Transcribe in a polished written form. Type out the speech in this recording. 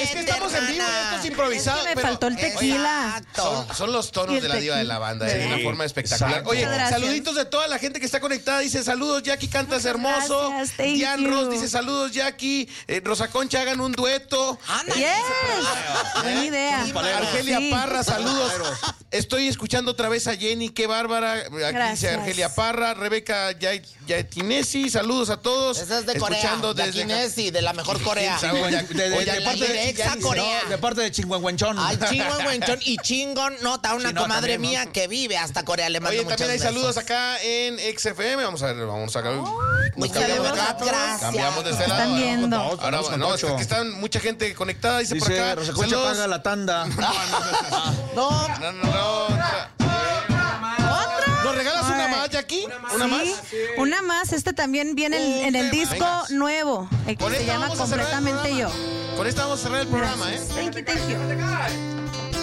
Es que estamos en vivo, esto es improvisado. Es que me faltó el tequila. Son los tonos de la diva de la banda, de una forma espectacular. Exacto. Oye, Gracias. saluditos de toda la gente que está conectada. Dice, saludos, Jackie, cantas hermoso. Gracias, thank Dian you. Ross dice, saludos, Jackie. Rosa Concha, hagan un dueto. Yes. Buena idea. Argelia Sí. Parra, saludos. Estoy escuchando otra vez a Jenny, qué bárbara. Aquí dice Gracias. Argelia Parra, Rebeca Yatinesi, saludos a todos. Esa es de Corea, Escuchando de desde Kinesi, de la mejor Corea. De Corea. de parte de Chinguanguenchón. Ay, Chingon, y Chingon, no, está una Chino comadre también, mía ¿no? que vive hasta Corea, le mando Oye, muchos también hay besos. saludos acá en XFM. Vamos a ver, nos cambiamos de acá. Gracias. Cambiamos de este lado. Están viendo. Ahora, no, es que están mucha gente conectada. Dice por Dice, acá. Rosa Concha saludos. paga la tanda. No, No. ¿Nos regalas una más, Jackie? ¿Una más? Una más. Este también viene en el disco venga. nuevo. El que Con se esta llama vamos a cerrar el Completamente Yo. programa. Con esta vamos a cerrar el programa, ¿eh? Thank you.